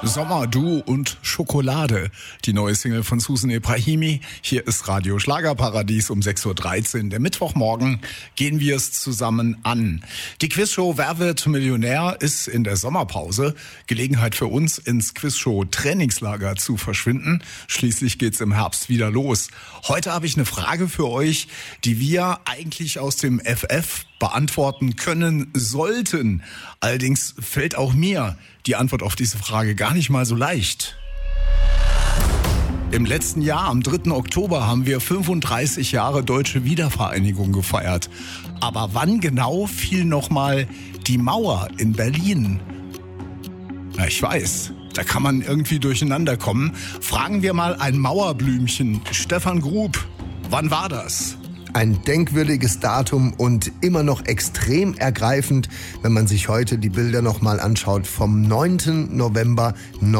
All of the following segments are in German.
Sommer, Du und Schokolade. Die neue Single von Susan Ebrahimi. Hier ist Radio Schlagerparadies um 6.13 Uhr. Der Mittwochmorgen gehen wir es zusammen an. Die Quizshow Wer wird Millionär ist in der Sommerpause. Gelegenheit für uns, ins Quizshow-Trainingslager zu verschwinden. Schließlich geht's im Herbst wieder los. Heute habe ich eine Frage für euch, die wir eigentlich aus dem FF beantworten können sollten. Allerdings fällt auch mir die Antwort auf diese Frage gar nicht mal so leicht. Im letzten Jahr, am 3. Oktober, haben wir 35 Jahre Deutsche Wiedervereinigung gefeiert. Aber wann genau fiel nochmal die Mauer in Berlin? Na, ich weiß, da kann man irgendwie durcheinander kommen. Fragen wir mal ein Mauerblümchen, Stefan Grub. Wann war das? Ein denkwürdiges Datum und immer noch extrem ergreifend, wenn man sich heute die Bilder nochmal anschaut, vom 9. November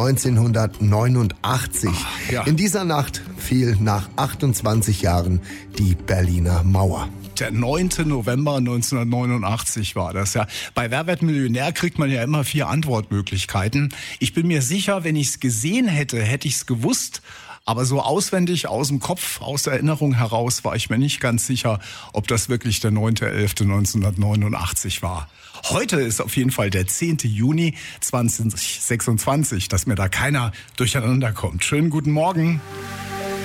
1989. Ach, ja. In dieser Nacht fiel nach 28 Jahren die Berliner Mauer. Der 9. November 1989 war das, ja. Bei Wer wird Millionär kriegt man ja immer 4 Antwortmöglichkeiten. Ich bin mir sicher, wenn ich es gesehen hätte, hätte ich es gewusst. Aber so auswendig aus dem Kopf, aus der Erinnerung heraus, war ich mir nicht ganz sicher, ob das wirklich der 9.11.1989 war. Heute ist auf jeden Fall der 10. Juni 2026, dass mir da keiner durcheinander kommt. Schönen guten Morgen.